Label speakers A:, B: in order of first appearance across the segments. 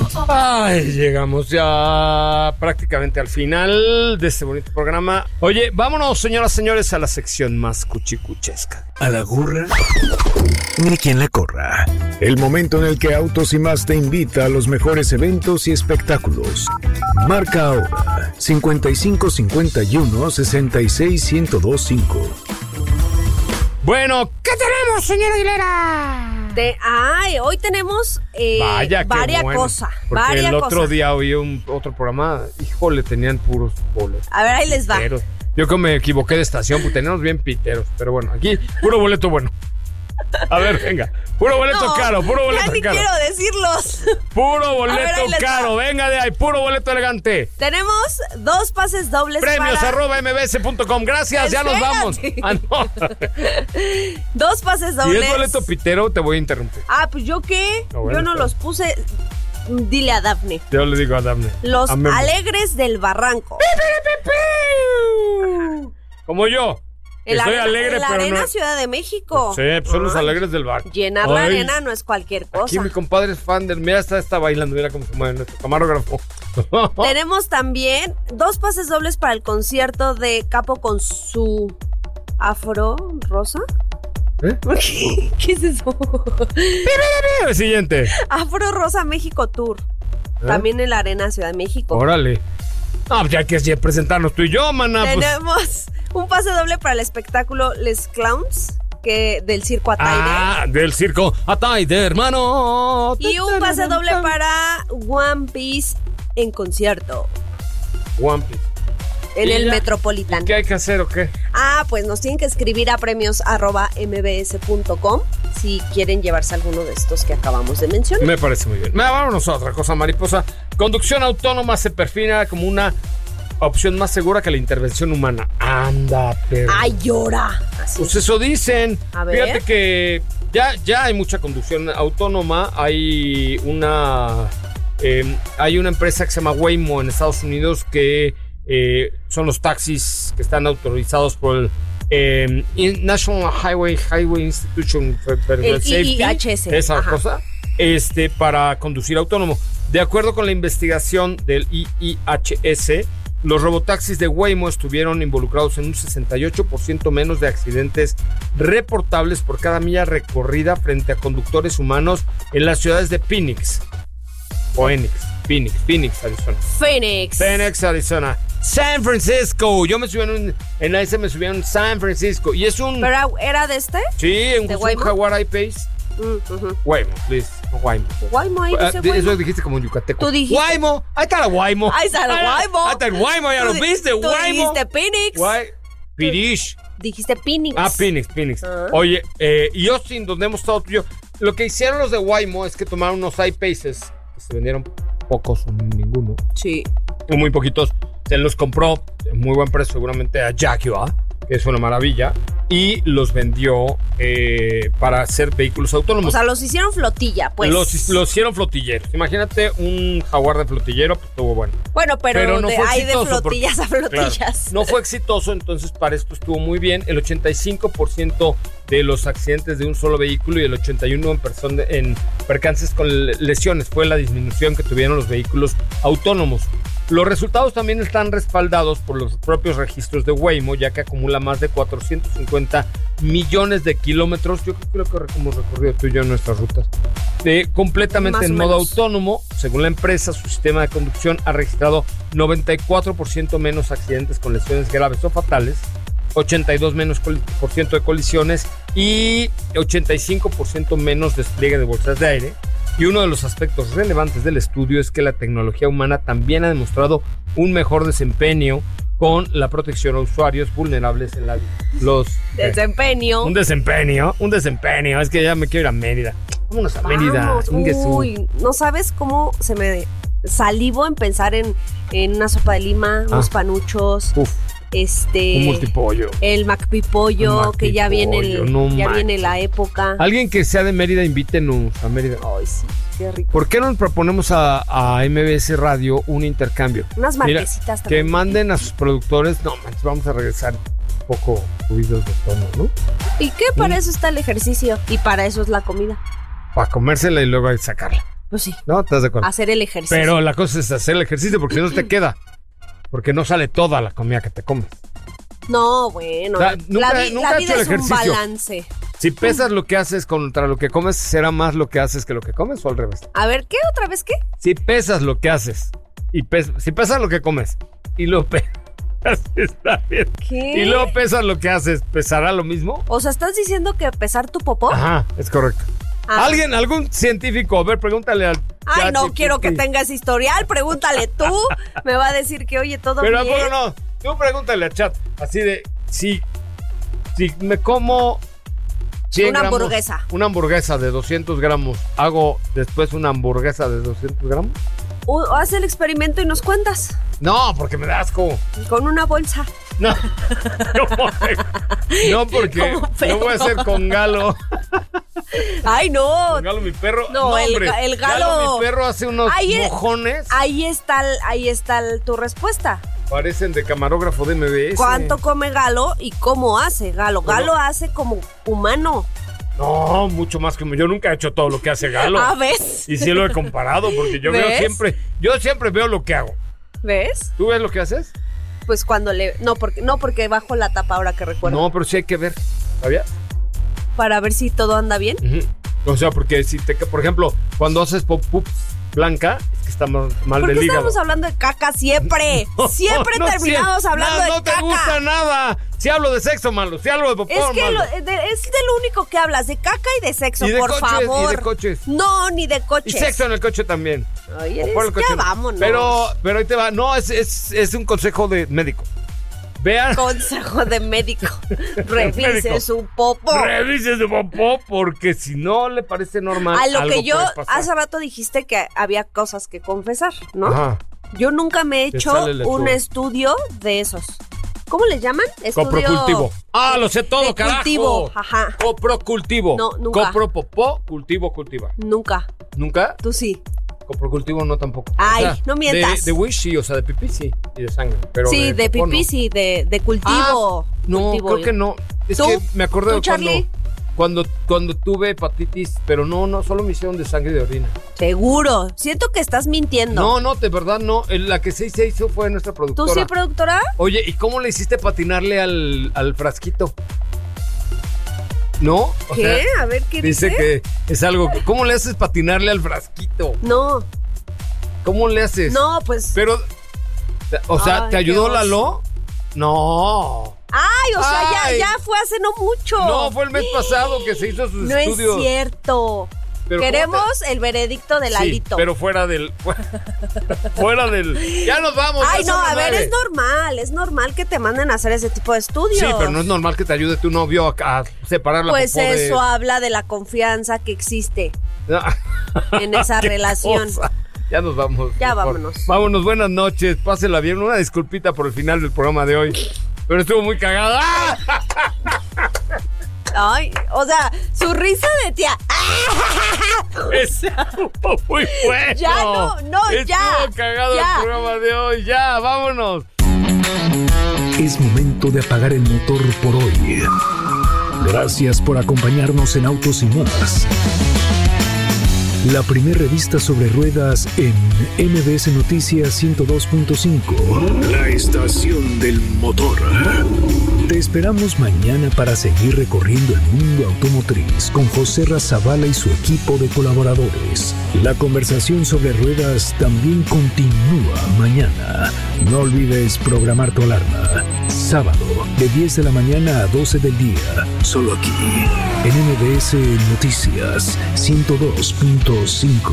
A: Ay, llegamos ya prácticamente al final de este bonito programa. Oye, vámonos, señoras y señores, a la sección más cuchicuchesca.
B: A la gorra, ni quien la corra. El momento en el que Autos y Más te invita a los mejores eventos y espectáculos. Marca ahora 5551 66 1025.
A: Bueno, ¿qué tenemos, señora Aguilera?
C: Hoy tenemos
A: varias
C: cosas.
A: Porque el otro día oí otro programa, híjole, tenían puros boletos.
C: A ver, ahí les va.
A: Yo que me equivoqué de estación, pues teníamos bien piteros. Pero bueno, aquí, puro boleto bueno. A ver, venga. Puro boleto caro, puro boleto
C: ya ni
A: caro.
C: quiero decirlos.
A: Puro boleto caro, venga de ahí, puro boleto elegante.
C: Tenemos 2 pases dobles.
A: Premios @mbs.com. Gracias, ya nos vamos. No.
C: 2 pases dobles.
A: Si es boleto pitero, te voy a interrumpir.
C: Pues ¿yo qué?
A: Bueno,
C: yo no los puse. Dile a Dafne.
A: Yo le digo a Dafne.
C: Los Alegres del Barranco.
A: Como yo. Estoy alegre,
C: en la
A: pero
C: Arena
A: no...
C: Ciudad de México.
A: Sí, son los Alegres del Barranco.
C: Llenar la arena no es cualquier cosa.
A: Aquí mi compadre es fan del... Mira, está bailando, mira cómo se mueve nuestro camarógrafo.
C: Tenemos también 2 pases dobles para el concierto de Capo con su afro rosa.
A: ¿Eh?
C: ¿Qué es eso?
A: El siguiente.
C: Afro Rosa México Tour. También en la Arena Ciudad de México.
A: Órale. Pues ya que presentarnos tú y yo, maná.
C: Tenemos un pase doble para el espectáculo Les Clowns, del circo Ataide.
A: Del circo Ataide, hermano.
C: Y un pase doble para One Piece en concierto.
A: One Piece.
C: En el Metropolitan.
A: ¿Qué hay que hacer o qué?
C: Pues nos tienen que escribir a premios@mbs.com si quieren llevarse alguno de estos que acabamos de mencionar.
A: Me parece muy bien. Vámonos a otra cosa, mariposa. Conducción autónoma se perfila como una opción más segura que la intervención humana. Anda, pero...
C: ¡Ay, llora! Así.
A: Pues eso dicen.
C: A ver.
A: Fíjate que ya hay mucha conducción autónoma. Hay una empresa que se llama Waymo en Estados Unidos que son los taxis que están autorizados por el National Highway Institution for Safety.
C: IHS.
A: Esa cosa. Para conducir autónomo. De acuerdo con la investigación del IIHS, los robotaxis de Waymo estuvieron involucrados en un 68% menos de accidentes reportables por cada milla recorrida frente a conductores humanos en las ciudades de Phoenix, Arizona. Phoenix, Arizona. San Francisco. Yo me subí en ese me subí en San Francisco. Y es un...
C: ¿Pero era de este?
A: Sí, en un Jaguar I-Pace. Waymo, please. Waymo.
C: Waymo, ahí dice Waymo.
A: Eso dijiste como en yucateco.
C: Tú dijiste.
A: Waymo. Ahí está la Waymo.
C: Ahí está la Waymo.
A: Ahí está el Waymo, ya lo viste.
C: Tú
A: Waymo.
C: dijiste Phoenix.
A: Pirish.
C: Dijiste Phoenix.
A: Phoenix. Oye, y Austin, donde hemos estado tú y yo. Lo que hicieron los de Waymo es que tomaron unos I-Paces que se vendieron pocos o ninguno.
C: Sí.
A: O muy poquitos. Se los compró en muy buen precio seguramente a Jaguar, que es una maravilla, y los vendió para hacer vehículos autónomos.
C: O sea, los hicieron flotilla, pues.
A: Los hicieron flotilleros. Imagínate un Jaguar de flotillero, pues estuvo bueno.
C: Bueno, pero no
A: fue
C: hay de flotillas
A: porque,
C: a flotillas.
A: Claro, no fue exitoso, entonces para esto estuvo muy bien. El 85% de los accidentes de un solo vehículo y el 81% en percances con lesiones fue la disminución que tuvieron los vehículos autónomos. Los resultados también están respaldados por los propios registros de Waymo, ya que acumula más de 450 millones de kilómetros. Yo creo que hemos recorrido tú y yo nuestras rutas. Completamente en modo autónomo. Según la empresa, su sistema de conducción ha registrado 94% menos accidentes con lesiones graves o fatales, 82% de colisiones y 85% menos despliegue de bolsas de aire. Y uno de los aspectos relevantes del estudio es que la tecnología humana también ha demostrado un mejor desempeño con la protección a usuarios vulnerables en la
C: desempeño.
A: Un desempeño. Es que ya me quiero ir a Mérida. Vámonos a Mérida.
C: Uy, no sabes cómo se me salivo en pensar en una sopa de lima, unos panuchos.
A: Uf. Un multipollo.
C: El McPipollo, que ya viene viene la época.
A: Alguien que sea de Mérida, invítenos a Mérida.
C: Ay, sí, qué rico.
A: ¿Por qué no le proponemos a MBS Radio un intercambio?
C: Unas marquesitas también.
A: Que manden a sus productores. No, manches, vamos a regresar un poco subidos de tono, ¿no?
C: ¿Y qué? Para eso está el ejercicio y para eso es la comida.
A: Para comérsela y luego sacarla.
C: Pues sí.
A: ¿No? ¿Estás de acuerdo?
C: Hacer el ejercicio.
A: Pero la cosa es hacer el ejercicio porque si no te queda. Porque no sale toda la comida que te comes.
C: No, bueno.
A: O sea,
C: la
A: nunca
C: vida
A: he hecho el
C: es un
A: ejercicio.
C: balance.
A: Si pesas lo que haces contra lo que comes, ¿será más lo que haces que lo que comes o al revés?
C: A ver, ¿qué? ¿Otra vez qué?
A: Si pesas lo que haces si pesas lo que comes y lo pesas, está bien.
C: ¿Qué?
A: Y luego pesas lo que haces, ¿pesará lo mismo?
C: O sea, ¿estás diciendo que pesar tu popó?
A: Ajá, es correcto.
C: Ah.
A: Algún científico, a ver, pregúntale al...
C: Ay, no
A: ChatGPT.
C: quiero que tengas historial, pregúntale tú. Me va a decir que, oye, todo
A: Pero
C: bien.
A: no, tú pregúntale al chat, así de, si me como 100
C: Una
A: gramos,
C: hamburguesa.
A: una hamburguesa de 200 gramos, ¿hago después una hamburguesa de 200 gramos?
C: Haz el experimento y nos cuentas.
A: No, porque me da asco.
C: Con una bolsa.
A: No, no porque
C: Como feo.
A: no voy a hacer con Galo.
C: Ay, no.
A: Con Galo, mi perro.
C: No, el
A: hombre,
C: Galo-
A: mi perro hace unos mojones.
C: Ahí está tu respuesta.
A: Parecen de camarógrafo de MBS.
C: ¿Cuánto come Galo y cómo hace Galo?
A: Bueno.
C: Galo hace como humano.
A: No, mucho más que yo nunca he hecho todo lo que hace Galo.
C: Ah, ¿ves?
A: Y sí lo he comparado porque yo
C: ¿Ves?
A: siempre veo lo que hago.
C: ¿Ves?
A: ¿Tú ves lo que haces?
C: Pues cuando no porque bajo la tapa ahora que recuerdo.
A: No, pero sí hay que ver. ¿Sabías?
C: Para ver si todo anda bien.
A: Ujú. O sea, porque por ejemplo, cuando haces pop-ups blanca, es que está mal
C: ¿Por
A: del
C: qué
A: hígado.
C: estamos hablando de caca siempre? Siempre
A: No,
C: terminamos hablando de
A: no
C: caca.
A: te gusta nada. Si hablo de sexo, malo. Si hablo de popó,
C: Es que
A: malo.
C: es de lo único que hablas, de caca y de sexo,
A: Y de
C: por
A: coches,
C: favor.
A: y de coches.
C: No, ni de coches.
A: Y sexo en el coche también.
C: Ay,
A: O por el coche.
C: ya vámonos.
A: Pero ahí te va. No, es un consejo de médico. Vean.
C: Consejo de médico. Revise
A: Médico.
C: su popo.
A: Revise su popó porque si no le parece normal.
C: A lo
A: algo
C: que yo
A: puede pasar.
C: hace rato dijiste que había cosas que confesar, ¿no?
A: Ajá.
C: Yo nunca me he
A: Te
C: hecho
A: sale lechuga.
C: un estudio de esos. ¿Cómo le llaman? Estudio
A: Coprocultivo. Ah, lo sé todo,
C: de
A: carajo.
C: cultivo, ajá.
A: Coprocultivo.
C: No, nunca.
A: Copropopó, cultivo, cultiva.
C: Nunca.
A: ¿Nunca?
C: Tú sí.
A: Coprocultivo no tampoco.
C: Ay, no mientas.
A: De wish sí, o sea, de pipí sí. Y de sangre. Pero
C: Sí, de
A: popó
C: pipí,
A: no.
C: sí, de cultivo.
A: No,
C: Cultivo,
A: creo que no. Es
C: ¿Tú?
A: que me acordé
C: ¿Tú,
A: de
C: Charlie?
A: cuando tuve hepatitis, pero no, solo me hicieron de sangre y de orina.
C: Seguro. Siento que estás mintiendo.
A: No, de verdad no. La que se hizo fue nuestra productora.
C: ¿Tú sí, productora?
A: Oye, ¿y cómo le hiciste patinarle al frasquito? ¿No? O
C: ¿Qué?
A: sea,
C: A ver, ¿qué
A: dice
C: dice?
A: que es algo. ¿Cómo le haces patinarle al frasquito?
C: No,
A: ¿Cómo le haces?
C: no, pues...
A: Pero, o sea,
C: Ay,
A: ¿te ayudó
C: qué oso.
A: Lalo? No.
C: Ay, o sea,
A: Ay.
C: ya fue hace no mucho.
A: No, fue el mes pasado que se hizo sus
C: No
A: estudios.
C: es cierto.
A: Pero
C: Queremos el veredicto de
A: Sí,
C: Lalito.
A: pero fuera del. Fuera del. Ya nos vamos.
C: Ay,
A: ya
C: no,
A: son
C: a ver,
A: nueve.
C: es normal que te manden a hacer ese tipo de estudios.
A: Sí, pero no es normal que te ayude tu novio a separar la
C: Pues
A: popó de-
C: eso habla de la confianza que existe
A: No.
C: en esa
A: Qué
C: relación.
A: cosa. Ya nos vamos.
C: Ya
A: mejor.
C: vámonos.
A: Vámonos, buenas noches. Pásela bien. Una disculpita por el final del programa de hoy. Pero estuvo muy cagada. ¡Ah!
C: Ay, o sea, su risa de tía.
A: Estuvo muy bueno.
C: Ya, no, ya,
A: Estuvo cagado
C: ya.
A: el programa de hoy. Ya, vámonos.
B: Es momento de apagar el motor por hoy. Gracias por acompañarnos en Autos y Más. La primera revista sobre ruedas en MBS Noticias 102.5. La estación del motor. Te esperamos mañana para seguir recorriendo el mundo automotriz con José Razabala y su equipo de colaboradores. La conversación sobre ruedas también continúa mañana. No olvides programar tu alarma. Sábado, de 10 de la mañana a 12 del día. Solo aquí, en MBS Noticias 102.5.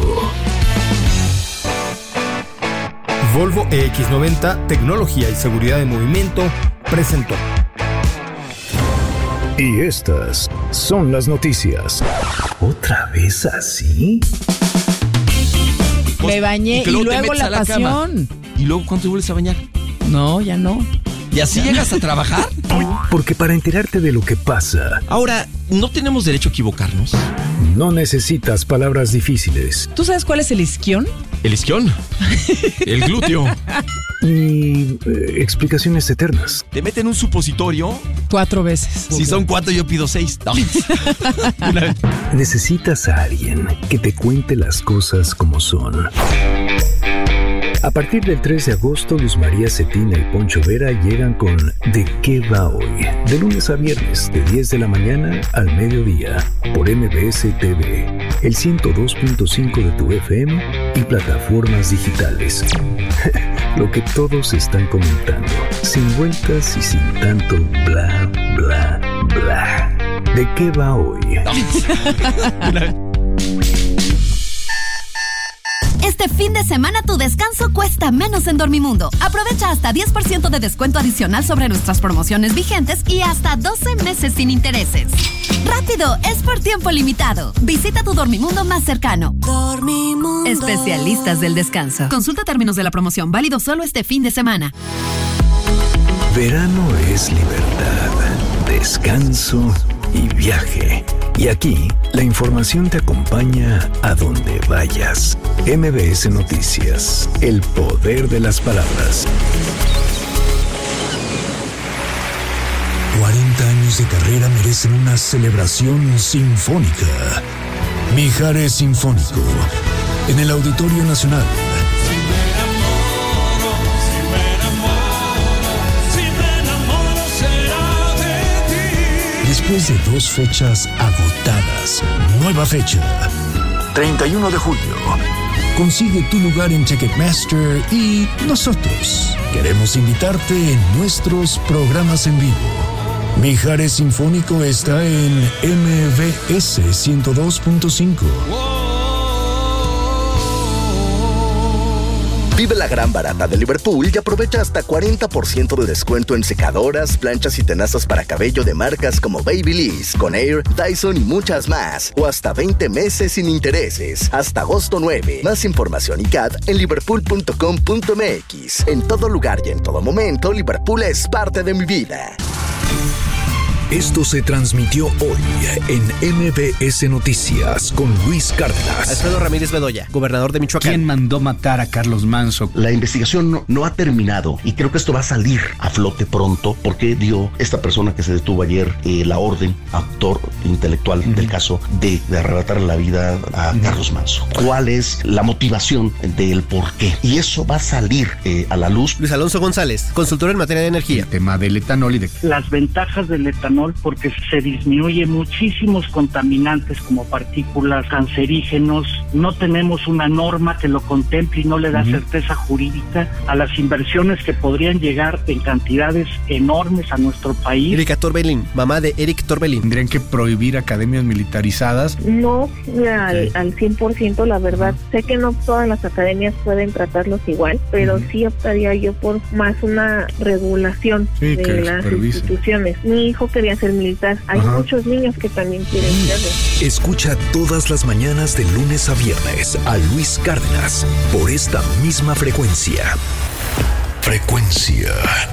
D: Volvo EX90, tecnología y seguridad de movimiento, presentó.
B: Y estas son las noticias. ¿Otra vez así?
E: Me bañé
F: que
E: y
F: te
E: luego
F: metes
E: la
F: a cama.
E: pasión.
F: ¿Y luego cuándo te vuelves a bañar?
E: No, ya no.
F: ¿Y así llegas a trabajar?
B: Porque para enterarte de lo que pasa,
F: Ahora, ¿no tenemos derecho a equivocarnos?
B: no necesitas palabras difíciles.
E: ¿Tú sabes cuál es el isquión?
F: El isquión. El glúteo.
B: y explicaciones eternas.
F: Te meten un supositorio.
E: 4 veces.
F: Si son 4, yo pido 6. No.
B: Necesitas a alguien que te cuente las cosas como son. A partir del 3 de agosto, Luz María Cetina y Poncho Vera llegan con ¿De qué va hoy? De lunes a viernes, de 10 de la mañana al mediodía, por MBS TV, el 102.5 de tu FM y plataformas digitales. Lo que todos están comentando, sin vueltas y sin tanto bla, bla, bla. ¿De qué va hoy?
G: Este fin de semana tu descanso cuesta menos en Dormimundo. Aprovecha hasta 10% de descuento adicional sobre nuestras promociones vigentes y hasta 12 meses sin intereses. ¡Rápido! Es por tiempo limitado. Visita tu Dormimundo más cercano. Dormimundo. Especialistas del descanso. Consulta términos de la promoción. Válido solo este fin de semana.
B: Verano es libertad, descanso y viaje. Y aquí, la información te acompaña a donde vayas. MBS Noticias, el poder de las palabras.
H: 40 años de carrera merecen una celebración sinfónica. Mijares Sinfónico, en el Auditorio Nacional. Después de 2 fechas agotadas, nueva fecha, 31 de julio. Consigue tu lugar en Ticketmaster y nosotros queremos invitarte en nuestros programas en vivo. Mijares Sinfónico está en MBS 102.5.
I: Vive la gran barata de Liverpool y aprovecha hasta 40% de descuento en secadoras, planchas y tenazas para cabello de marcas como Babyliss, Conair, Dyson y muchas más. O hasta 20 meses sin intereses. Hasta agosto 9. Más información y CAT en liverpool.com.mx. En todo lugar y en todo momento, Liverpool es parte de mi vida.
B: Esto se transmitió hoy en MBS Noticias con Luis Cárdenas.
J: Alfredo Ramírez Bedoya, gobernador de Michoacán.
K: ¿Quién mandó matar a Carlos Manso?
L: La investigación no ha terminado y creo que esto va a salir a flote pronto porque dio esta persona que se detuvo ayer la orden, actor intelectual del caso, de arrebatar la vida a Carlos Manso. ¿Cuál es la motivación del por qué? Y eso va a salir a la luz.
J: Luis Alonso González, consultor en materia de energía.
K: El tema del etanol y de...
M: Las ventajas del etanol porque se disminuye muchísimos contaminantes como partículas, cancerígenos. No tenemos una norma que lo contemple y no le da certeza jurídica a las inversiones que podrían llegar en cantidades enormes a nuestro país.
J: Erika Torbellín, mamá de Eric Torbellín.
K: ¿Tendrían que prohibir academias militarizadas?
N: No, al 100%, la verdad. Sé que no todas las academias pueden tratarlos igual, pero sí optaría yo por más una regulación de las instituciones. Mi hijo quería ser militar. Hay muchos niños que también quieren serlo.
B: Escucha todas las mañanas de lunes a viernes a Luis Cárdenas por esta misma frecuencia. Frecuencia